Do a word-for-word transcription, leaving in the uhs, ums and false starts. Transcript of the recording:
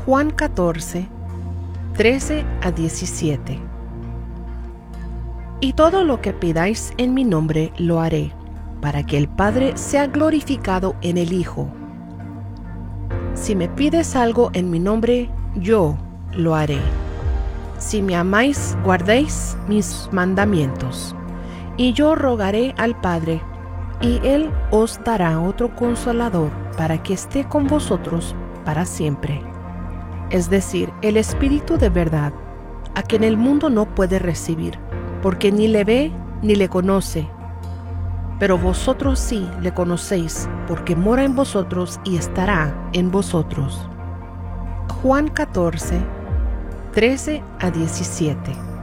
Juan catorce, trece a diecisiete. Y todo lo que pidáis en mi nombre lo haré, para que el Padre sea glorificado en el Hijo. Si me pides algo en mi nombre, yo lo haré. Si me amáis, guardéis mis mandamientos. Y yo rogaré al Padre, y Él os dará otro Consolador para que esté con vosotros para siempre. Es decir, el Espíritu de verdad, a quien el mundo no puede recibir, porque ni le ve ni le conoce. Pero vosotros sí le conocéis, porque mora en vosotros y estará en vosotros. Juan catorce, trece a diecisiete.